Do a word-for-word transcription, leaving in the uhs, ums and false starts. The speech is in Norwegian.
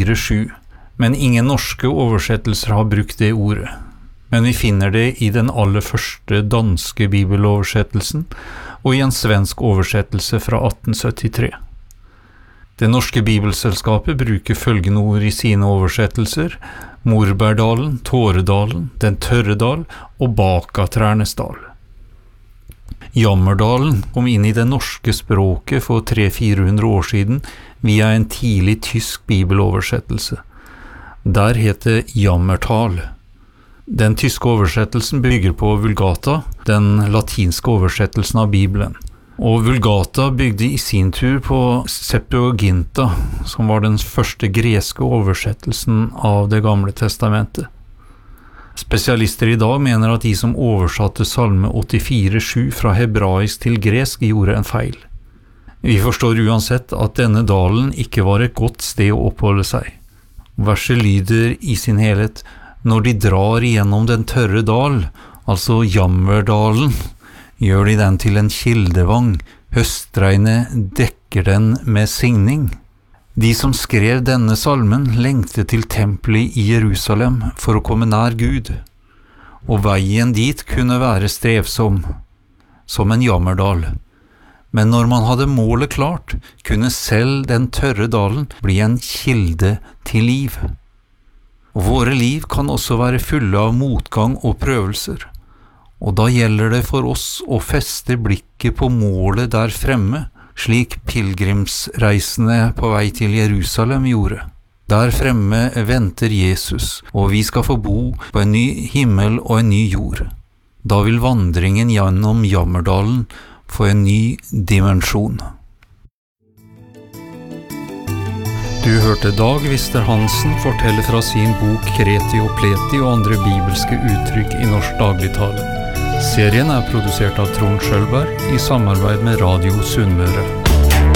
fire sju, men ingen norske oversettelser har brukt det ordet. Men vi finner det i den aller første danske bibeloversettelsen og i en svensk oversettelse fra atten syttitre. Det norske bibelselskapet bruker følgende ord i sine oversettelser: Morbærdalen, Tåredalen, Den tørre dal og Bakatrærnes dal. Jammerdalen kom inn i det norske språket for tre til fire hundre år siden via en tidlig tysk bibeloversettelse. Der het det Jammertal. Den tyske oversettelsen bygger på Vulgata, den latinske oversettelsen av Bibelen. Og Vulgata bygde i sin tur på Septuaginta, som var den første greske oversettelsen av det gamle testamentet. Spesialister i dag mener at de som oversatte salme åttifire sju fra hebraisk til gresk gjorde en feil. Vi forstår uansett at denne dalen ikke var et godt sted å oppholde seg. Verset lyder i sin helhet: Når de drar igjennom den tørre dal, altså Jammerdalen, gjør de den til en kildevang, høstregnet dekker den med signing. De som skrev denne salmen lengtet til tempelet i Jerusalem for å komme nær Gud, og veien dit kunne være strevsom, som en jammerdal. Men når man hadde målet klart, kunne selv den tørre dalen bli en kilde til liv. Og våre liv kan også være fulle av motgang og prøvelser, og da gjelder det for oss å feste blikket på målet der fremme, slik pilgrimsreisende på vei til Jerusalem gjorde. Der fremme venter Jesus, og vi skal få bo på en ny himmel og en ny jord. Da vil vandringen gjennom Jammerdalen få en ny dimensjon. Du hørte Dag Vister Hansen fortelle fra sin bok Kreti og Pleti og andre bibelske uttrykk i norsk dagligtale. Serien er produsert av Trond Skjølberg i samarbeid med Radio Sunnmøre.